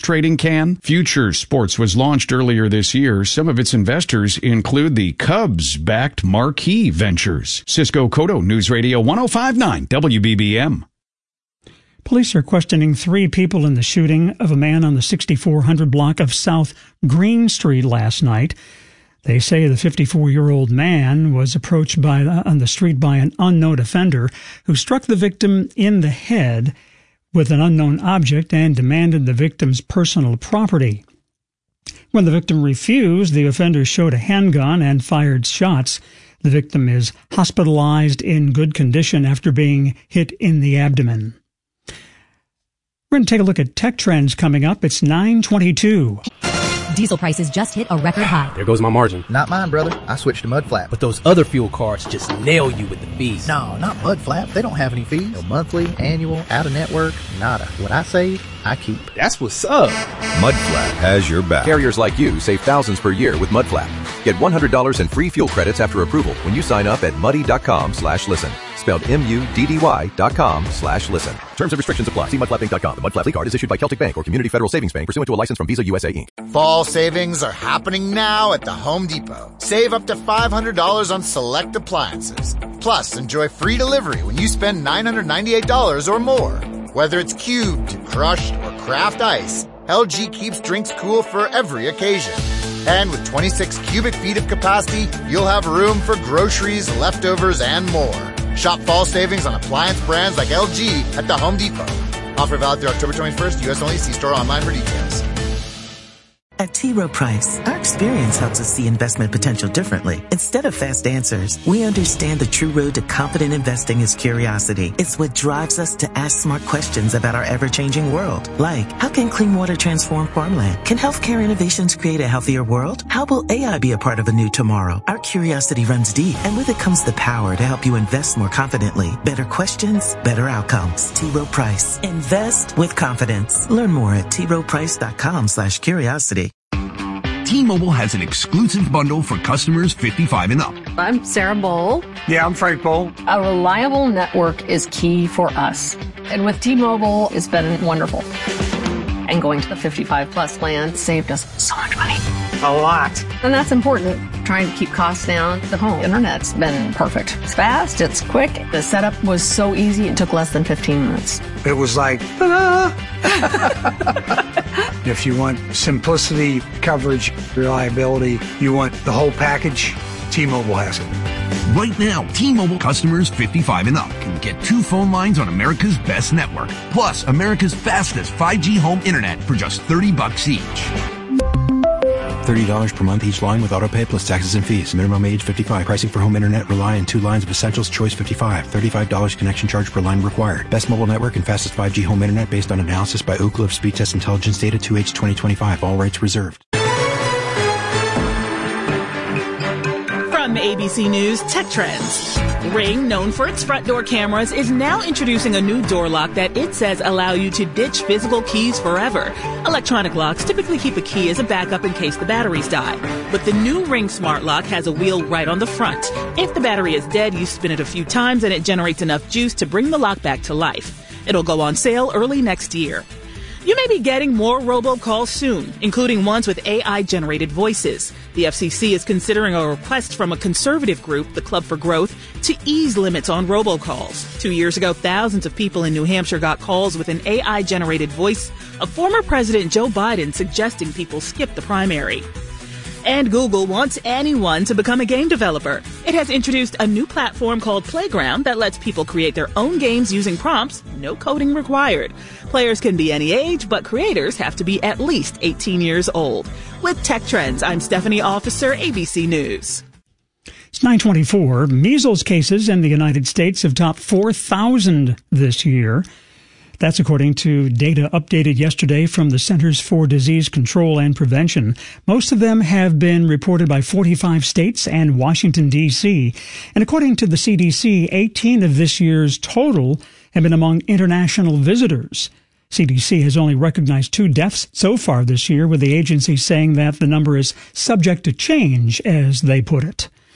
trading can? Futures Sports was launched earlier this year. Some of its investors include the Cubs-backed Marquee Ventures. Cisco Cotto, News Radio 105.9 WBBM. Police are questioning 3 people in the shooting of a man on the 6400 block of South Green Street last night. They say the 54-year-old man was approached on the street by an unknown offender who struck the victim in the head with an unknown object and demanded the victim's personal property. When the victim refused, the offender showed a handgun and fired shots. The victim is hospitalized in good condition after being hit in the abdomen. We're going to take a look at tech trends coming up. It's 9:22. Diesel prices just hit a record high. There goes my margin. Not mine, brother. I switched to Mudflap. But those other fuel cards just nail you with the fees. No, not Mudflap. They don't have any fees. No monthly, annual, out-of-network, nada. What I save, I keep. That's what's up. Mudflap has your back. Carriers like you save thousands per year with Mudflap. Get $100 in free fuel credits after approval when you sign up at muddy.com/listen. Spelled MUDDY.com/listen. Terms and restrictions apply. See mudflappinc.com. The Mudflap card is issued by Celtic Bank or Community Federal Savings Bank pursuant to a license from Visa USA Inc. Fall savings are happening now at the Home Depot. Save up to $500 on select appliances. Plus, enjoy free delivery when you spend $998 or more. Whether it's cubed, crushed, or craft ice, LG keeps drinks cool for every occasion. And with 26 cubic feet of capacity, you'll have room for groceries, leftovers, and more. Shop fall savings on appliance brands like LG at the Home Depot. Offer valid through October 21st, U.S. only. See store online for details. At T. Rowe Price, our experience helps us see investment potential differently. Instead of fast answers, we understand the true road to confident investing is curiosity. It's what drives us to ask smart questions about our ever-changing world. Like, how can clean water transform farmland? Can healthcare innovations create a healthier world? How will AI be a part of a new tomorrow? Our curiosity runs deep, and with it comes the power to help you invest more confidently. Better questions, better outcomes. T. Rowe Price. Invest with confidence. Learn more at troweprice.com/curiosity. T-Mobile has an exclusive bundle for customers 55 and up. I'm Sarah Bowl. Yeah, I'm Frank Bowl. A reliable network is key for us. And with T-Mobile, it's been wonderful. And going to the 55 plus plan saved us so much money. A lot. And that's important. Trying to keep costs down. The home internet's been perfect. It's fast, it's quick. The setup was so easy, it took less than 15 minutes. It was like, ta-da! If you want simplicity, coverage, reliability, you want the whole package, T-Mobile has it. Right now, T-Mobile customers 55 and up can get 2 phone lines on America's best network, plus America's fastest 5G home internet for just $30 each. $30 per month each line with autopay plus taxes and fees. Minimum age 55. Pricing for home internet rely on 2 lines of Essentials Choice 55. $35 connection charge per line required. Best mobile network and fastest 5G home internet based on analysis by Ookla of Speed Test Intelligence data 2H 2025. All rights reserved. From ABC News Tech Trends. Ring, known for its front door cameras, is now introducing a new door lock that it says allow you to ditch physical keys forever. Electronic locks typically keep a key as a backup in case the batteries die. But the new Ring Smart Lock has a wheel right on the front. If the battery is dead, you spin it a few times and it generates enough juice to bring the lock back to life. It'll go on sale early next year. You may be getting more robocalls soon, including ones with AI-generated voices. The FCC is considering a request from a conservative group, the Club for Growth, to ease limits on robocalls. 2 years ago, thousands of people in New Hampshire got calls with an AI-generated voice of former President Joe Biden suggesting people skip the primary. And Google wants anyone to become a game developer. It has introduced a new platform called Playground that lets people create their own games using prompts, no coding required. Players can be any age, but creators have to be at least 18 years old. With Tech Trends, I'm Stephanie Officer, ABC News. It's 9:24. Measles cases in the United States have topped 4,000 this year. That's according to data updated yesterday from the Centers for Disease Control and Prevention. Most of them have been reported by 45 states and Washington, D.C. And according to the CDC, 18 of this year's total have been among international visitors. CDC has only recognized 2 deaths so far this year, with the agency saying that the number is subject to change, as they put it.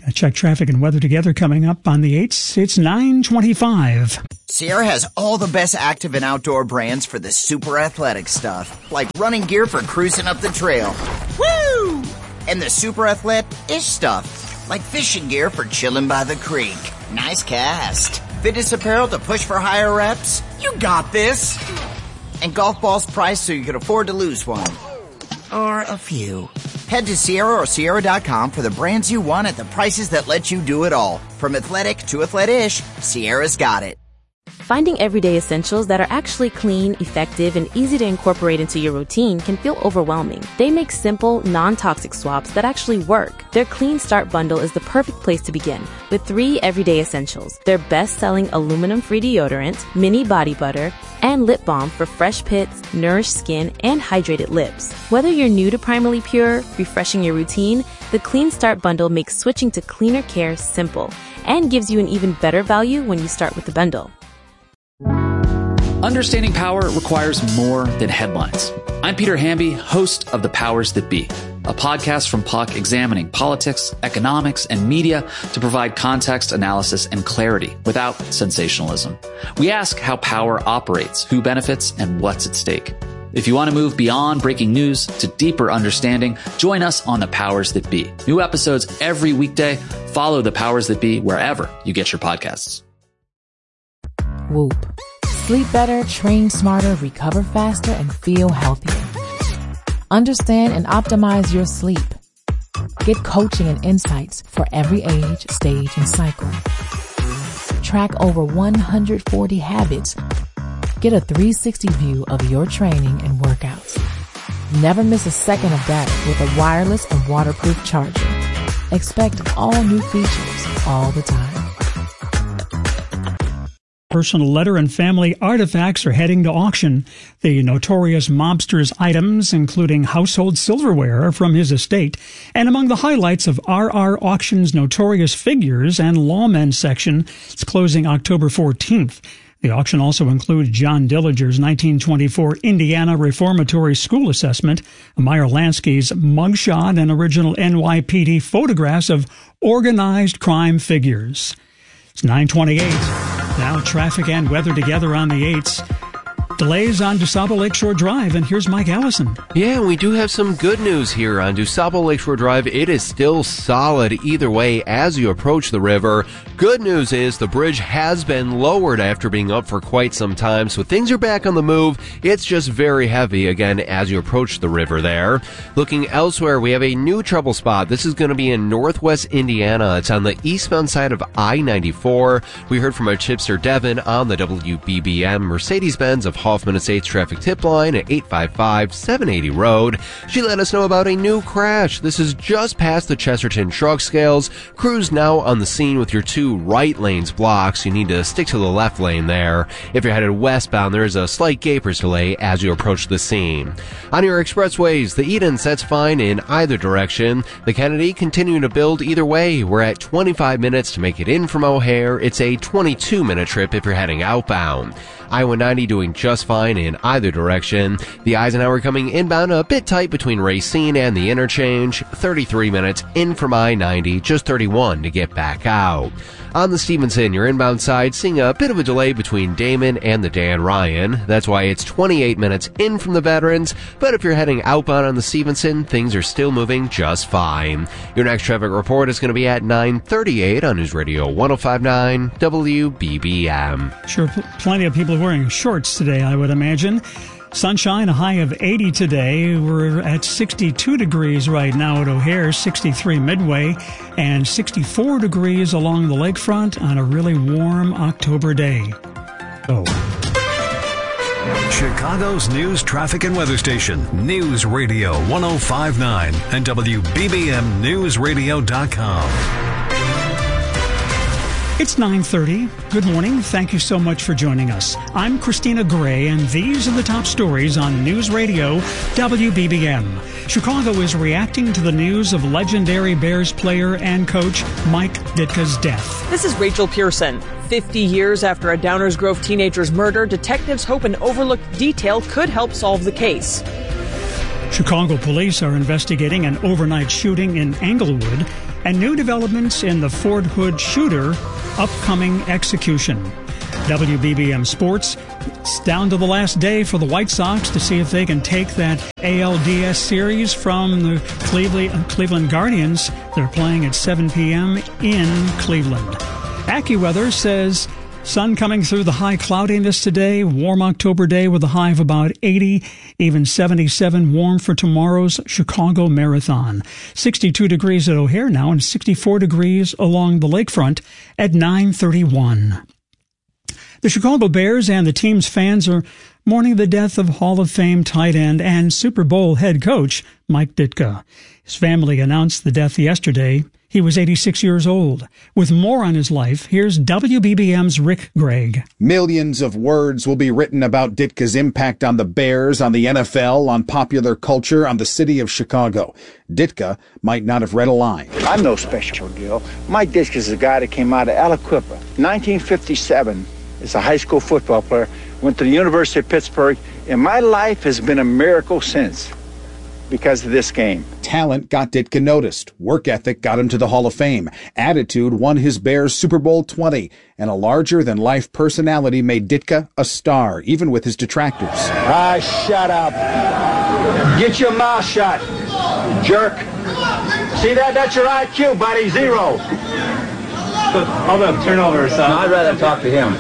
Check traffic and weather together coming up on the 8s. It's 9:25. Sierra has all the best active and outdoor brands for the super athletic stuff, like running gear for cruising up the trail. Woo! And the super athletic-ish stuff, like fishing gear for chilling by the creek. Nice cast. Fitness apparel to push for higher reps. You got this. And golf balls priced so you can afford to lose one. Or a few. Head to Sierra or Sierra.com for the brands you want at the prices that let you do it all. From athletic to athletic-ish, Sierra's got it. Finding everyday essentials that are actually clean, effective, and easy to incorporate into your routine can feel overwhelming. They make simple, non-toxic swaps that actually work. Their Clean Start bundle is the perfect place to begin, with 3 everyday essentials. Their best-selling aluminum-free deodorant, mini body butter, and lip balm for fresh pits, nourished skin, and hydrated lips. Whether you're new to Primarily Pure, refreshing your routine, the Clean Start bundle makes switching to cleaner care simple and gives you an even better value when you start with the bundle. Understanding power requires more than headlines. I'm Peter Hamby, host of The Powers That Be, a podcast from Puck examining politics, economics, and media to provide context, analysis, and clarity without sensationalism. We ask how power operates, who benefits, and what's at stake. If you want to move beyond breaking news to deeper understanding, join us on The Powers That Be. New episodes every weekday. Follow The Powers That Be wherever you get your podcasts. Whoop. Sleep better, train smarter, recover faster, and feel healthier. Understand and optimize your sleep. Get coaching and insights for every age, stage, and cycle. Track over 140 habits. Get a 360 view of your training and workouts. Never miss a second of data with a wireless and waterproof charger. Expect all new features all the time. Personal letter and family artifacts are heading to auction. The notorious mobster's items, including household silverware, are from his estate. And among the highlights of RR Auction's Notorious Figures and Lawmen section, it's closing October 14th. The auction also includes John Dillinger's 1924 Indiana Reformatory School Assessment, Meyer Lansky's mugshot, and original NYPD photographs of organized crime figures. It's 9:28. Now traffic and weather together on the 8s. Delays on DuSable Lakeshore Drive, and here's Mike Allison. Yeah, we do have some good news here on DuSable Lakeshore Drive. It is still solid either way as you approach the river. Good news is the bridge has been lowered after being up for quite some time, so things are back on the move. It's just very heavy again as you approach the river there. Looking elsewhere, we have a new trouble spot. This is going to be in northwest Indiana. It's on the eastbound side of I-94. We heard from our chipster Devin on the WBBM Mercedes-Benz of Hoffman Estates traffic tip line at 855-780 Road. She let us know about a new crash. This is just past the Chesterton Truck Scales. Crews now on the scene with your 2 right lanes blocked. You need to stick to the left lane there. If you're headed westbound, there is a slight Gapers delay as you approach the scene. On your expressways, the Eden sets fine in either direction. The Kennedy continuing to build either way. We're at 25 minutes to make it in from O'Hare. It's a 22-minute trip if you're heading outbound. I-190 doing just fine in either direction. The Eisenhower coming inbound a bit tight between Racine and the interchange. 33 minutes in from I-90, just 31 to get back out. On the Stevenson, your inbound side, seeing a bit of a delay between Damon and the Dan Ryan. That's why it's 28 minutes in from the Veterans, but if you're heading outbound on the Stevenson, things are still moving just fine. Your next traffic report is going to be at 9:38 on News Radio 105.9 WBBM. Sure, plenty of people wearing shorts today, I would imagine. Sunshine, a high of 80 today. We're at 62 degrees right now at O'Hare, 63 Midway, and 64 degrees along the lakefront on a really warm October day. Chicago's news, traffic, and weather station, News Radio 105.9 and WBBMNewsRadio.com. It's 9:30. Good morning. Thank you so much for joining us. I'm Christina Gray, and these are the top stories on News Radio WBBM. Chicago is reacting to the news of legendary Bears player and coach Mike Ditka's death. This is Rachel Pearson. 50 years after a Downers Grove teenager's murder, detectives hope an overlooked detail could help solve the case. Chicago police are investigating an overnight shooting in Englewood. and new developments in the Fort Hood shooter upcoming execution. WBBM Sports, it's down to the last day for the White Sox to see if they can take that ALDS series from the Cleveland Guardians. They're playing at 7 p.m. in Cleveland. AccuWeather says sun coming through the high cloudiness today. Warm October day with a high of about 80, even 77 warm for tomorrow's Chicago Marathon. 62 degrees at O'Hare now and 64 degrees along the lakefront at 9:31. The Chicago Bears and the team's fans are mourning the death of Hall of Fame tight end and Super Bowl head coach Mike Ditka. His family announced the death yesterday. He was 86 years old. With more on his life, here's WBBM's Rick Gregg. Millions of words will be written about Ditka's impact on the Bears, on the NFL, on popular culture, on the city of Chicago. Ditka might not have read a line. I'm no special deal. Mike Ditka is a guy that came out of Aliquippa, 1957. As a high school football player, went to the University of Pittsburgh, and my life has been a miracle since because of this game. Talent got Ditka noticed. Work ethic got him to the Hall of Fame. Attitude won his Bears Super Bowl 20. And a larger-than-life personality made Ditka a star, even with his detractors. Shut up. Get your mouth shut, jerk. See that? That's your IQ, buddy. 0. Hold up, turn over, son. No, I'd rather talk to him.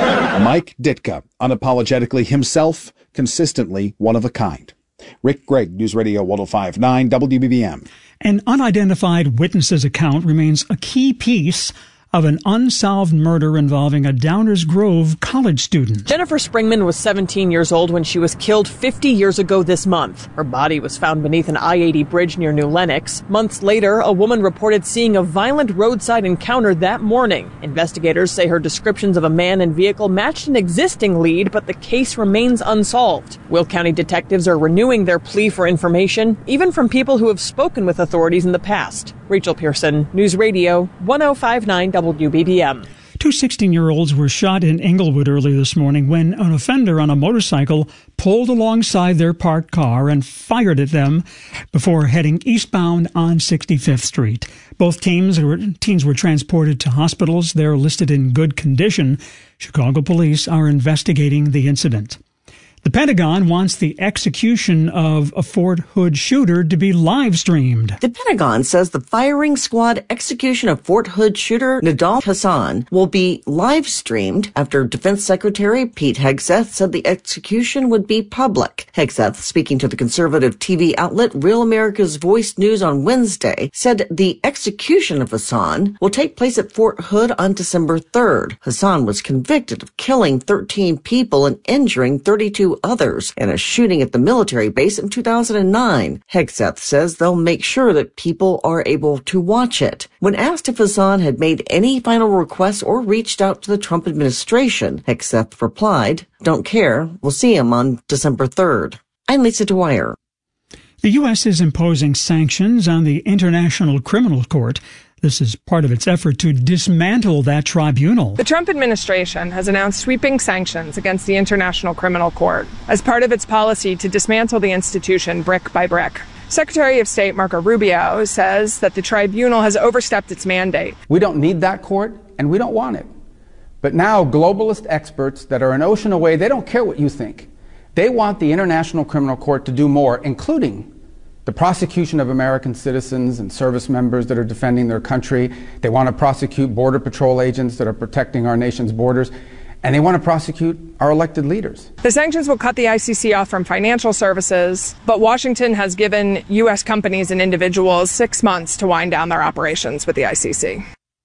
Mike Ditka, unapologetically himself, consistently one of a kind. Rick Gregg, News Radio 105.9 WBBM. An unidentified witness's account remains a key piece of an unsolved murder involving a Downers Grove college student. Jennifer Springman was 17 years old when she was killed 50 years ago this month. Her body was found beneath an I-80 bridge near New Lenox. Months later, a woman reported seeing a violent roadside encounter that morning. Investigators say her descriptions of a man and vehicle matched an existing lead, but the case remains unsolved. Will County detectives are renewing their plea for information, even from people who have spoken with authorities in the past. Rachel Pearson, News Radio 105.9 WBBM. Two 16-year-olds were shot in Englewood early this morning when an offender on a motorcycle pulled alongside their parked car and fired at them before heading eastbound on 65th Street. Both teens were transported to hospitals. They're listed in good condition. Chicago police are investigating the incident. The Pentagon wants the execution of a Fort Hood shooter to be live-streamed. The Pentagon says the firing squad execution of Fort Hood shooter Nidal Hasan will be live-streamed after Defense Secretary Pete Hegseth said the execution would be public. Hegseth, speaking to the conservative TV outlet Real America's Voice News on Wednesday, said the execution of Hasan will take place at Fort Hood on December 3rd. Hasan was convicted of killing 13 people and injuring 32 others in a shooting at the military base in 2009. Hegseth says they'll make sure that people are able to watch it. When asked if Hasan had made any final requests or reached out to the Trump administration, Hegseth replied, "Don't care. We'll see him on December 3rd. I'm Lisa Dwyer. The U.S. is imposing sanctions on the International Criminal Court. This is part of its effort to dismantle that tribunal. The Trump administration has announced sweeping sanctions against the International Criminal Court as part of its policy to dismantle the institution brick by brick. Secretary of State Marco Rubio says that the tribunal has overstepped its mandate. We don't need that court, and we don't want it. But now globalist experts that are an ocean away, they don't care what you think. They want the International Criminal Court to do more, including the prosecution of American citizens and service members that are defending their country. They want to prosecute Border Patrol agents that are protecting our nation's borders. And they want to prosecute our elected leaders. The sanctions will cut the ICC off from financial services, but Washington has given U.S. companies and individuals 6 months to wind down their operations with the ICC.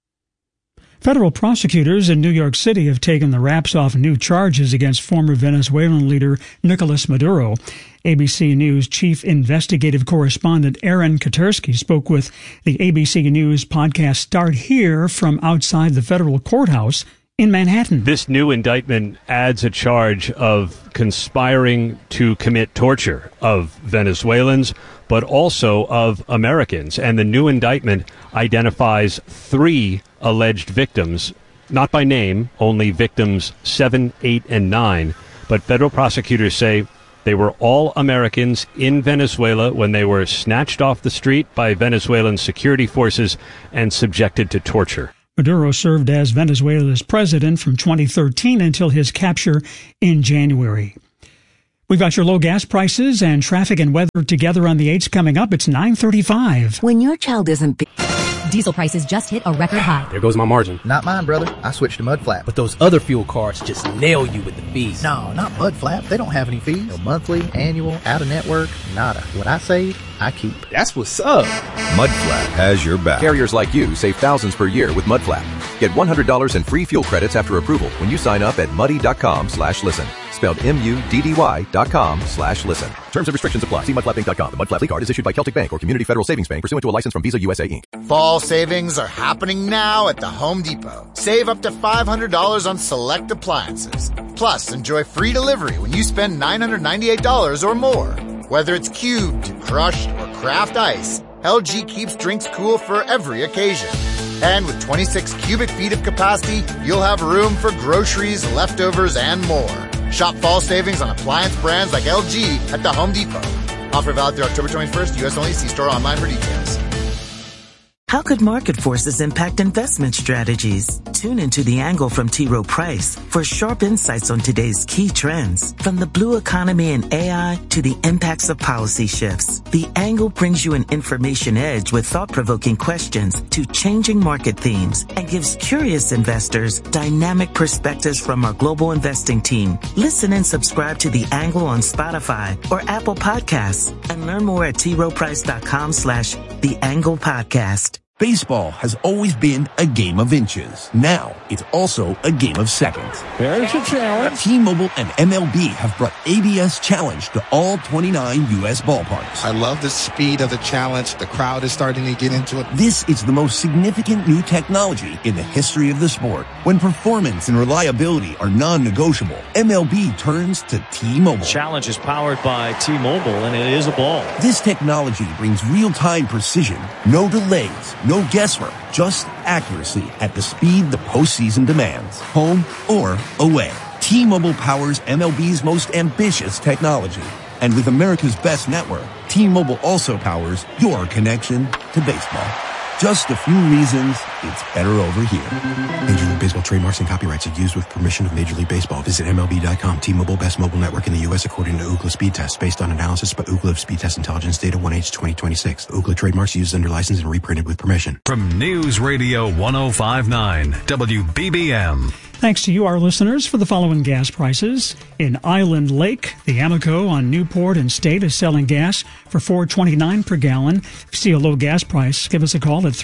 Federal prosecutors in New York City have taken the wraps off new charges against former Venezuelan leader Nicolas Maduro. ABC News chief investigative correspondent Aaron Katersky spoke with the ABC News podcast Start Here from outside the federal courthouse in Manhattan. This new indictment adds a charge of conspiring to commit torture of Venezuelans, but also of Americans. And the new indictment identifies 3 alleged victims, not by name, only victims 7, 8, and 9. But federal prosecutors say They were all Americans in Venezuela when they were snatched off the street by Venezuelan security forces and subjected to torture. Maduro served as Venezuela's president from 2013 until his capture in January. We've got your low gas prices and traffic and weather together on the 8s coming up. It's 9:35. When your child isn't diesel prices just hit a record high. There goes my margin. Not mine, brother. I switched to Mudflap. But those other fuel cards just nail you with the fees. No, not Mudflap. They don't have any fees. No monthly, annual, out-of-network, nada. What I save, I keep. That's what's up. Mudflap has your back. Carriers like you save thousands per year with Mudflap. Get $100 in free fuel credits after approval when you sign up at muddy.com/listen. Spelled MUDDY.com/listen. Terms and restrictions apply. See mudflappinc.com. The Mudflap card is issued by Celtic Bank or Community Federal Savings Bank pursuant to a license from Visa USA Inc. Fall savings are happening now at the Home Depot. Save up to $500 on select appliances. Plus, enjoy free delivery when you spend $998 or more. Whether it's cubed, crushed, or craft ice, LG keeps drinks cool for every occasion. And with 26 cubic feet of capacity, you'll have room for groceries, leftovers, and more. Shop fall savings on appliance brands like LG at the Home Depot. Offer valid through October 21st, U.S. only. See store online for details. How could market forces impact investment strategies? Tune into The Angle from T. Rowe Price for sharp insights on today's key trends. From the blue economy and AI to the impacts of policy shifts, The Angle brings you an information edge with thought-provoking questions to changing market themes and gives curious investors dynamic perspectives from our global investing team. Listen and subscribe to The Angle on Spotify or Apple Podcasts and learn more at troweprice.com/The Angle Podcast. Baseball has always been a game of inches. Now, it's also a game of seconds. There's a challenge. T-Mobile and MLB have brought ABS Challenge to all 29 U.S. ballparks. I love the speed of the challenge. The crowd is starting to get into it. This is the most significant new technology in the history of the sport. When performance and reliability are non-negotiable, MLB turns to T-Mobile. Challenge is powered by T-Mobile, and it is a ball. This technology brings real-time precision, no delays, no guesswork, just accuracy at the speed the postseason demands, home or away. T-Mobile powers MLB's most ambitious technology. And with America's best network, T-Mobile also powers your connection to baseball. Just a few reasons it's better over here. Major League Baseball trademarks and copyrights are used with permission of Major League Baseball. Visit MLB.com. T-Mobile, best mobile network in the U.S. according to Ookla Speed Test, based on analysis by Ookla of Speed Test Intelligence Data 1H 2026. Ookla trademarks used under license and reprinted with permission. From News Radio 105.9 WBBM. Thanks to you, our listeners, for the following gas prices. In Island Lake, the Amoco on Newport and State is selling gas for $4.29 per gallon. If you see a low gas price, give us a call at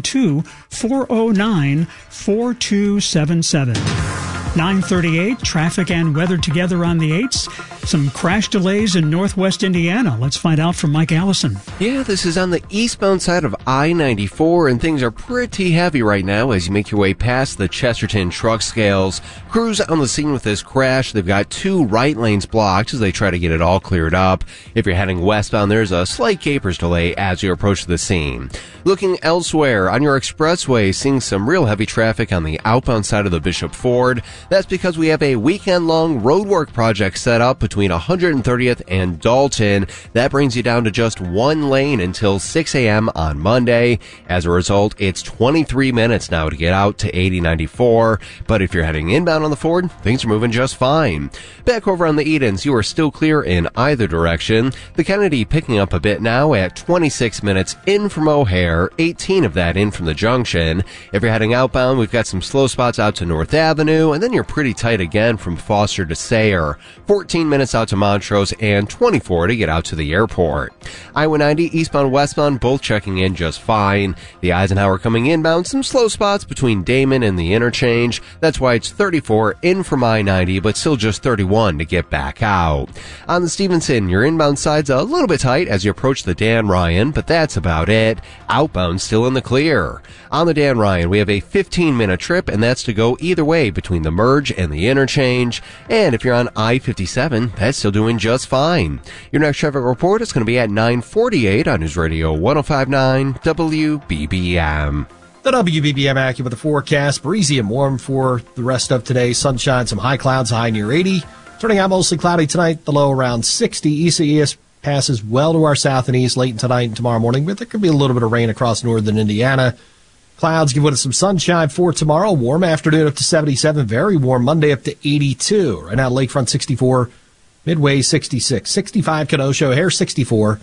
312-409-4277. 9:38, traffic and weather together on the 8s. Some crash delays in northwest Indiana. Let's find out from Mike Allison. Yeah, this is on the eastbound side of I-94, and things are pretty heavy right now as you make your way past the Chesterton truck scales. Crews on the scene with this crash. They've got 2 right lanes blocked as they try to get it all cleared up. If you're heading westbound, there's a slight capers delay as you approach the scene. Looking elsewhere, on your expressway, seeing some real heavy traffic on the outbound side of the Bishop Ford. That's because we have a weekend-long roadwork project set up between 130th and Dalton. That brings you down to just 1 lane until 6 a.m. on Monday. As a result, it's 23 minutes now to get out to 8094. But if you're heading inbound on the Ford, things are moving just fine. Back over on the Edens, you are still clear in either direction. The Kennedy picking up a bit now at 26 minutes in from O'Hare, 18 of that in from the junction. If you're heading outbound, we've got some slow spots out to North Avenue, and then you're pretty tight again from Foster to Sayre. 14 minutes out to Montrose and 24 to get out to the airport. I-90 eastbound, westbound, both checking in just fine. The Eisenhower coming inbound, some slow spots between Damon and the interchange. That's why it's 34 in from I-90, but still just 31 to get back out. On the Stevenson, your inbound side's a little bit tight as you approach the Dan Ryan, but that's about it. Outbound still in the clear. On the Dan Ryan, we have a 15-minute trip, and that's to go either way between the merge and the interchange. And if you're on I-57, that's still doing just fine. Your next traffic report is going to be at 9:48 on News Radio 105.9 WBBM. The WBBM Acura with the forecast. Breezy and warm for the rest of today. Sunshine, some high clouds, high near 80. Turning out mostly cloudy tonight, the low around 60. East passes well to our south and east late tonight and tomorrow morning, but there could be a little bit of rain across northern Indiana. Clouds give way to some sunshine for tomorrow. Warm afternoon up to 77. Very warm Monday up to 82. Right now, Lakefront 64, Midway 66. 65 Kenosha, O'Hare 64.